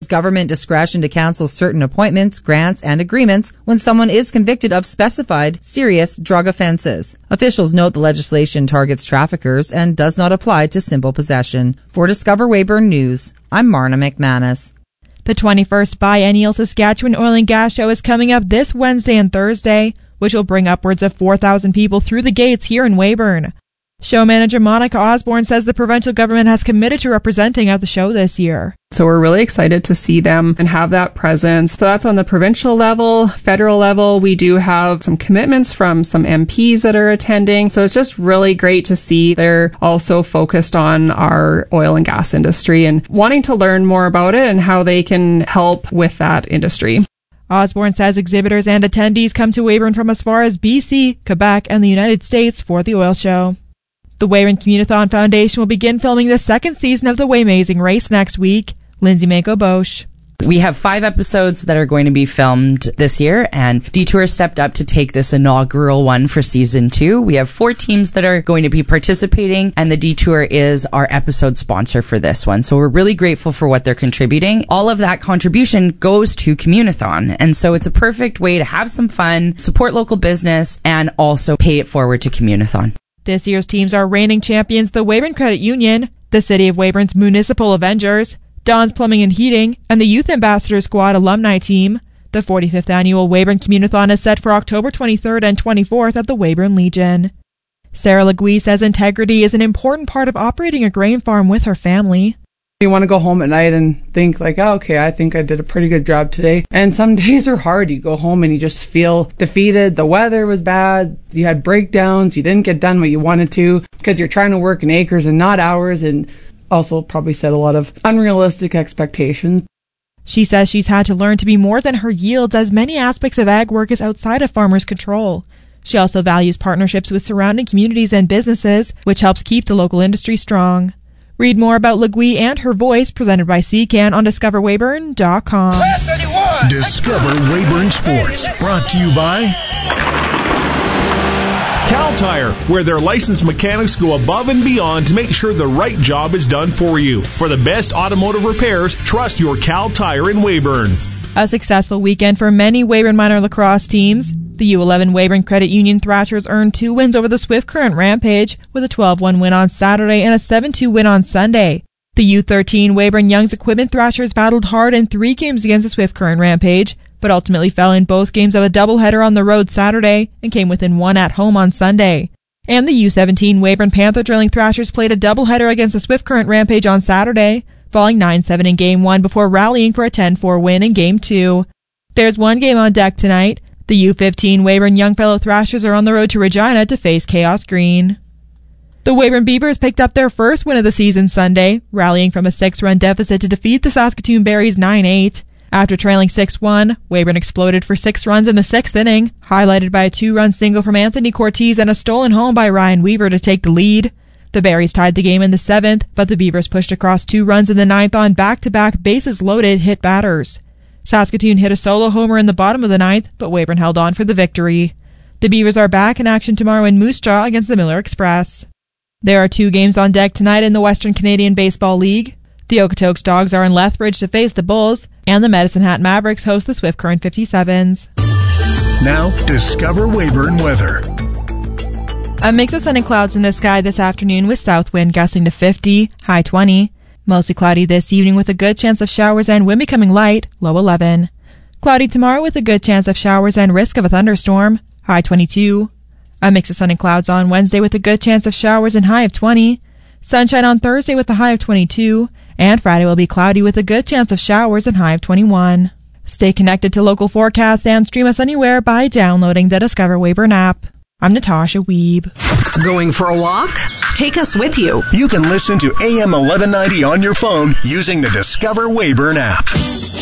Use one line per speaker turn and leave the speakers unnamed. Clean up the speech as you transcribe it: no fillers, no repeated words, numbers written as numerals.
government discretion to cancel certain appointments, grants, and agreements when someone is convicted of specified serious drug offenses. Officials note the legislation targets traffickers and does not apply to simple possession. For Discover Weyburn News, I'm Marna McManus.
The 21st Biennial Saskatchewan Oil and Gas Show is coming up this Wednesday and Thursday, which will bring upwards of 4,000 people through the gates here in Weyburn. Show manager Monica Osborne says the provincial government has committed to representing at the show this year.
So we're really excited to see them and have that presence. So that's on the provincial level. Federal level, we do have some commitments from some MPs that are attending. So it's just really great to see they're also focused on our oil and gas industry and wanting to learn more about it and how they can help with that industry.
Osborne says exhibitors and attendees come to Weyburn from as far as BC, Quebec, and the United States for the oil show. The Weyburn Communithon Foundation will begin filming the second season of the Waymazing race next week. Lindsay Manko-Bosch.
We have 5 episodes that are going to be filmed this year, and Detour stepped up to take this inaugural one for season 2. We have 4 teams that are going to be participating, and the Detour is our episode sponsor for this one. So we're really grateful for what they're contributing. All of that contribution goes to Communithon, and so it's a perfect way to have some fun, support local business, and also pay it forward to Communithon.
This year's teams are reigning champions, the Weyburn Credit Union, the City of Weyburn's Municipal Avengers, Don's Plumbing and Heating, and the Youth Ambassador Squad alumni team. The 45th annual Weyburn Communithon is set for October 23rd and 24th at the Weyburn Legion. Sarah Legui says integrity is an important part of operating a grain farm with her family.
You want to go home at night and think like, oh, okay, I think I did a pretty good job today. And some days are hard. You go home and you just feel defeated. The weather was bad. You had breakdowns. You didn't get done what you wanted to because you're trying to work in acres and not hours, and also probably set a lot of unrealistic expectations.
She says she's had to learn to be more than her yields, as many aspects of ag work is outside of farmers' control. She also values partnerships with surrounding communities and businesses, which helps keep the local industry strong. Read more about Legui and her voice, presented by CCAN, on discoverweyburn.com.
Discover Weyburn Sports, brought to you by Cal Tire, where their licensed mechanics go above and beyond to make sure the right job is done for you. For the best automotive repairs, trust your Cal Tire in Weyburn.
A successful weekend for many Weyburn minor lacrosse teams. The U11 Weyburn Credit Union Thrashers earned 2 wins over the Swift Current Rampage, with a 12-1 win on Saturday and a 7-2 win on Sunday. The U13 Weyburn Young's Equipment Thrashers battled hard in 3 games against the Swift Current Rampage, but ultimately fell in both games of a doubleheader on the road Saturday and came within 1 at home on Sunday. And the U17 Weyburn Panther Drilling Thrashers played a doubleheader against the Swift Current Rampage on Saturday, falling 9-7 in Game 1 before rallying for a 10-4 win in Game 2. There's one game on deck tonight. The U15 Weyburn Youngfellow Thrashers are on the road to Regina to face Chaos Green. The Weyburn Beavers picked up their first win of the season Sunday, rallying from a 6-run deficit to defeat the Saskatoon Berries 9-8. After trailing 6-1, Weyburn exploded for 6 runs in the 6th inning, highlighted by a 2-run single from Anthony Cortez and a stolen home by Ryan Weaver to take the lead. The Berries tied the game in the 7th, but the Beavers pushed across 2 runs in the 9th on back-to-back bases-loaded hit batters. Saskatoon hit a solo homer in the bottom of the 9th, but Weyburn held on for the victory. The Beavers are back in action tomorrow in Moose Jaw against the Miller Express. There are 2 games on deck tonight in the Western Canadian Baseball League. The Okotoks Dogs are in Lethbridge to face the Bulls, and the Medicine Hat Mavericks host the Swift Current 57s.
Now, discover Weyburn weather.
A mix of sun and clouds in the sky this afternoon, with south wind gusting to 50, high 20. Mostly cloudy this evening with a good chance of showers and wind becoming light, low 11. Cloudy tomorrow with a good chance of showers and risk of a thunderstorm, high 22. A mix of sun and clouds on Wednesday with a good chance of showers and high of 20. Sunshine on Thursday with a high of 22. And Friday will be cloudy with a good chance of showers and high of 21. Stay connected to local forecasts and stream us anywhere by downloading the Discover Weyburn app. I'm Natasha Wiebe.
Going for a walk? Take us with you.
You can listen to AM 1190 on your phone using the Discover Weyburn app.